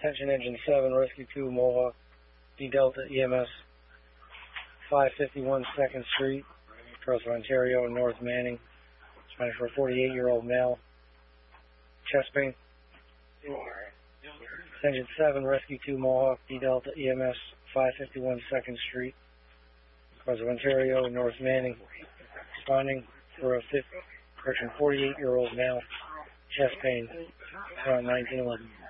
Attention Engine 7, Rescue 2, Mohawk, D Delta EMS, 551 2nd Street, across Ontario, North Manning. Responding for a 48-year-old male. Chest pain. Engine 7, Rescue 2, Mohawk, D Delta EMS, 551 2nd Street, across Ontario, North Manning. Responding for a 48-year-old male. Chest pain, around 1911.